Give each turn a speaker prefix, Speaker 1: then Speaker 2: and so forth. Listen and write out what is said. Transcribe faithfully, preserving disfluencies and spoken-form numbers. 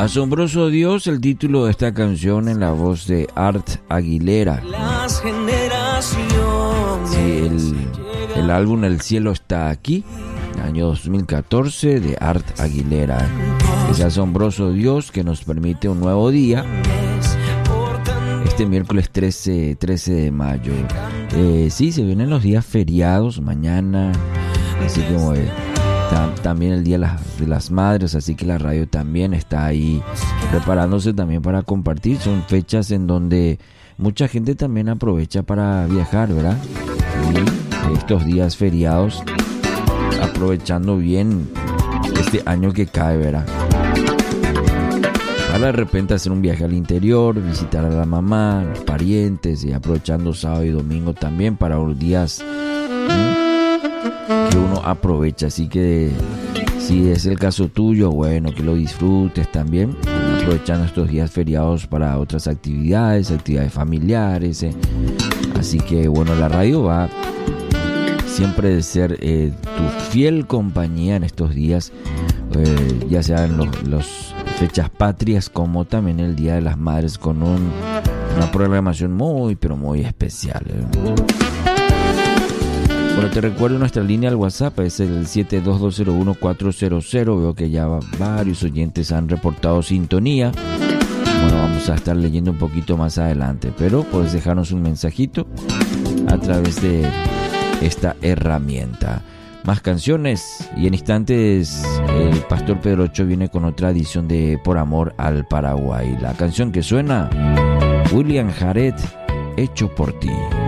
Speaker 1: Asombroso Dios, el título de esta canción en la voz de Art Aguilera.
Speaker 2: Las generaciones.
Speaker 1: Sí, el, el álbum El cielo está aquí, año dos mil catorce, de Art Aguilera. Es asombroso Dios que nos permite un nuevo día. Este miércoles trece, trece de mayo. Eh, sí, se vienen los días feriados mañana, así como eh, tam, también el Día de las, de las Madres, así que la radio también está ahí preparándose también para compartir. Son fechas en donde mucha gente también aprovecha para viajar, ¿verdad? Y estos días feriados, aprovechando bien este año que cae, ¿verdad? Para de repente hacer un viaje al interior, visitar a la mamá, los parientes, y aprovechando sábado y domingo también para los días ¿sí? que uno aprovecha. Así que si es el caso tuyo, bueno, que lo disfrutes también, aprovechando estos días feriados para otras actividades, actividades familiares. Eh. Así que bueno, la radio va siempre de ser eh, tu fiel compañía en estos días, eh, ya sean los, los fechas patrias como también el Día de las Madres, con un, una programación muy pero muy especial. ¿eh? Bueno, te recuerdo nuestra línea al WhatsApp, es el siete dos dos cero uno cuatro cero cero. Veo que ya varios oyentes han reportado sintonía. Bueno, vamos a estar leyendo un poquito más adelante, pero puedes dejarnos un mensajito a través de esta herramienta. Más canciones y en instantes el Pastor Pedro Ocho viene con otra edición de Por Amor al Paraguay. La canción que suena, William Jaret, Hecho por ti.